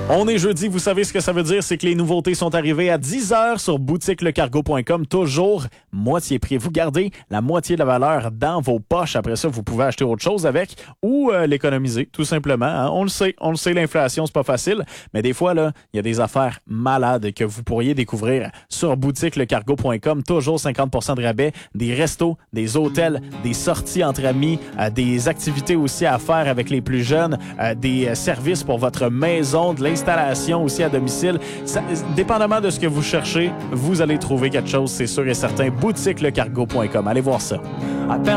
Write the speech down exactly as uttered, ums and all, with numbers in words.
On est jeudi, vous savez ce que ça veut dire, c'est que les nouveautés sont arrivées à dix heures sur boutique le cargo point com, toujours moitié prix. Vous gardez la moitié de la valeur dans vos poches. Après ça, vous pouvez acheter autre chose avec ou euh, l'économiser, tout simplement. Hein. On le sait, on le sait, l'inflation, c'est pas facile, mais des fois, là, il y a des affaires malades que vous pourriez découvrir sur boutique le cargo point com. Toujours cinquante pour cent de rabais, des restos, des hôtels, des sorties entre amis, euh, des activités aussi à faire avec les plus jeunes, euh, des euh, services pour votre maison, de l'installation aussi à domicile. Ça, dépendamment de ce que vous cherchez, vous allez trouver quelque chose, c'est sûr et certain. boutique le cargo point com. Allez voir ça.